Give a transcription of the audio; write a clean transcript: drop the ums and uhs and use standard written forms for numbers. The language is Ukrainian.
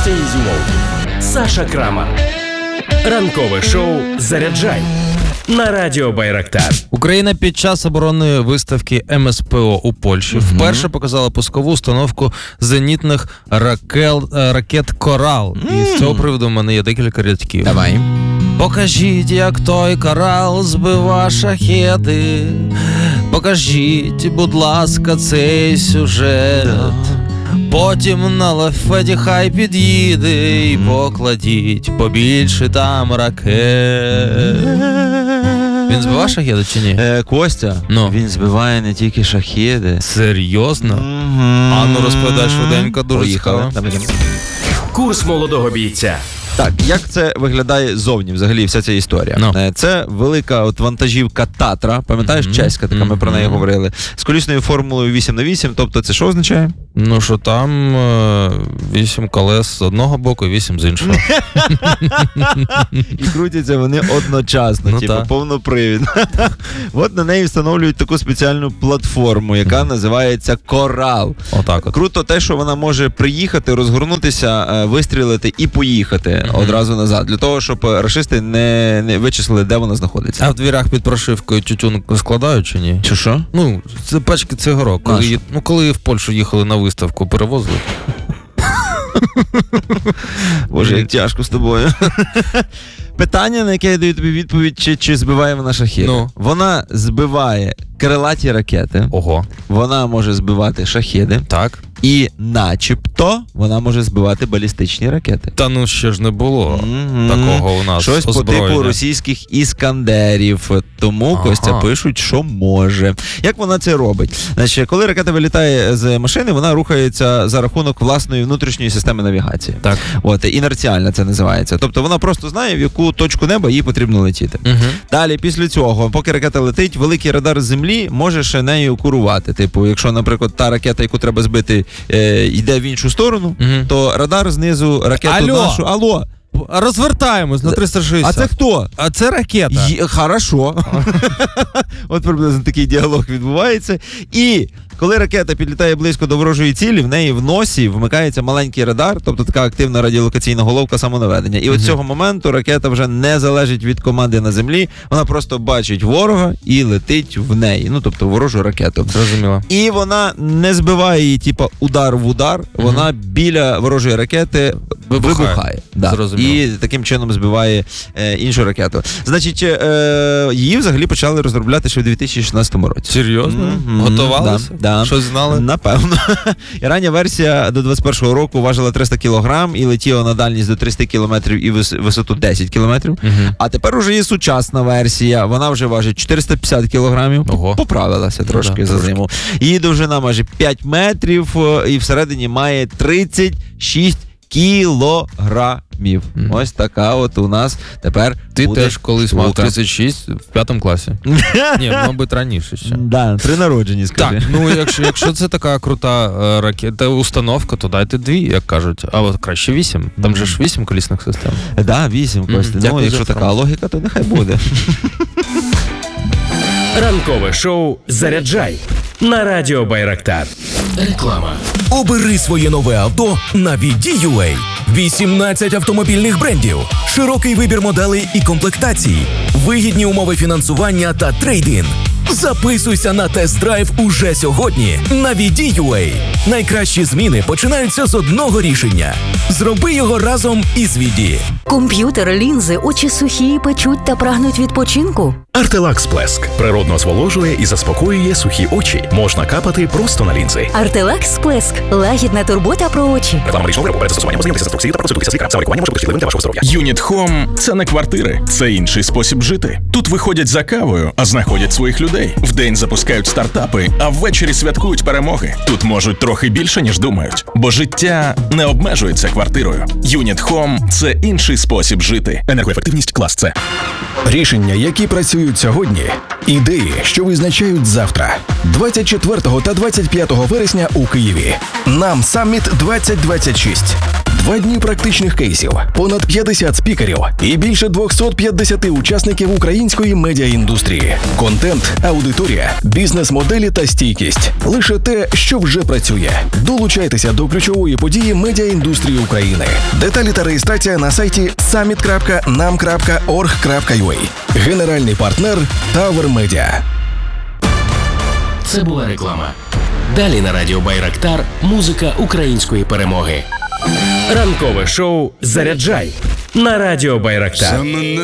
Стій зі мною. Саша Крамар. Ранкове шоу «Заряджай» на радіо Байрактар. Україна під час оборонної виставки МСПО у Польщі вперше показала пускову установку зенітних ракет «Корал». І з цього приводу в мене є декілька рядків. Давай. Покажіть, як той «Корал» збива шахеди. Покажіть, будь ласка, цей сюжет. Потім на лафеті хай під'їде і покладіть побільше там ракет. Він збиває шахеди чи ні? Костя, він збиває не тільки шахеди. Серйозно? А ну розповідай швиденько, дуже цікаво. Курс молодого бійця. Так, як це виглядає зовні взагалі вся ця історія? Це велика вантажівка Татра, пам'ятаєш, чеська така, ми про неї говорили, з колісною формулою 8х8, тобто це що означає? Ну, що там 8 колес з одного боку і 8 з іншого. І крутяться вони одночасно, повнопривідно. От на неї встановлюють таку спеціальну платформу, яка називається «Корал». Отак от. Круто те, що вона може приїхати, розгорнутися, вистрілити і поїхати одразу назад, для того, щоб рашисти не вичислили, де вона знаходиться. А в дверях під прошивкою тютюн складають чи ні? Чи що? Ну, це пачки цигарок. Коли в Польщу їхали на виставку, перевозили. Боже, як тяжко з тобою. Питання, на яке я даю тобі відповідь, чи збиває вона шахеди. Вона збиває крилаті ракети. Ого. Вона може збивати шахеди. Так. І начебто вона може збивати балістичні ракети. Та ну ще ж не було такого у нас щось озброєння. По типу російських іскандерів. Тому, Костя, пишуть, що може. Як вона це робить? Значить, коли ракета вилітає з машини, вона рухається за рахунок власної внутрішньої системи навігації. Так. От, інерціальна це називається. Тобто вона просто знає, в яку точку неба їй потрібно летіти. Далі, після цього, поки ракета летить, великий радар з землі може ще нею курувати. Типу, якщо, наприклад, та ракета, яку треба збити, йде в іншу сторону, то радар знизу ракету нашу... Алло! Розвертаємось на 360. А це хто? А це ракета. Хорошо. От приблизно такий діалог відбувається. І коли ракета підлітає близько до ворожої цілі, в неї в носі вмикається маленький радар, тобто така активна радіолокаційна головка самонаведення. І от з цього моменту ракета вже не залежить від команди на землі, вона просто бачить ворога і летить в неї. Ну, тобто ворожу ракету. Зрозуміло. І вона не збиває її, типу, удар в удар, вона біля ворожої ракети вибухає. Да. І таким чином збиває іншу ракету. Значить, її взагалі почали розробляти ще в 2016 році. Серйозно? Готувалися? Да. Щось знали? Напевно. І рання версія до 21-го року важила 300 кг і летіла на дальність до 300 км і висоту 10 км. А тепер уже є сучасна версія. Вона вже важить 450 кг. Поправилася трошки за зиму. Її довжина майже 5 метрів і всередині має 36 кілограмів. Ось така от у нас тепер Ти буде теж колись мав 36 в 5 класі. Ні, мабуть, раніше ще. Да, при народженні, скажи. Так, ну якщо це така крута ракета, установка, то дайте 2, як кажуть. А от краще 8. Там же ж 8 колісних систем. Да, 8, Костя. Ну, якщо така логіка, то нехай буде. Ранкове шоу «Заряджай» на радіо Байрактар. Реклама. Обери своє нове авто на VD.UA. 18 автомобільних брендів, широкий вибір моделей і комплектацій, вигідні умови фінансування та трейд-ін. Записуйся на тест-драйв уже сьогодні на VD.UA. Найкращі зміни починаються з одного рішення. Зроби його разом із VD. Комп'ютер, лінзи, очі сухі, печуть та прагнуть відпочинку? Артелакс Сплеск природно зволожує і заспокоює сухі очі. Можна капати просто на лінзи. Артелакс Сплеск – лагідна турбота про очі. Реклама медичного виробу перед застосуванням ознайомитися з інструкцією та проконсультуйтеся з лікарем. Саме лікування може бути шкідливим для вашого здоров'я. Юніт Хом – це не квартири, це інший спосіб жити. Тут виходять за кавою, а знаходять своїх людей. Вдень запускають стартапи, а ввечері святкують перемоги. Тут можуть трохи більше, ніж думають. Бо життя не обмежується квартирою. Юніт Хом – це інший спосіб жити. Енергоефективність клас С. Рішення, які працюють сьогодні. Ідеї, що визначають завтра. 24 та 25 вересня у Києві. Нам Саміт 2026. 2 дні практичних кейсів, понад 50 спікерів і більше 250 учасників української медіаіндустрії. Контент, аудиторія, бізнес-моделі та стійкість – лише те, що вже працює. Долучайтеся до ключової події медіаіндустрії України. Деталі та реєстрація на сайті summit.nam.org.ua. Генеральний партнер Tower Media. Це була реклама. Далі на радіо Байрактар музика української перемоги. Ранкове шоу «Заряджай» на радіо Байрактар.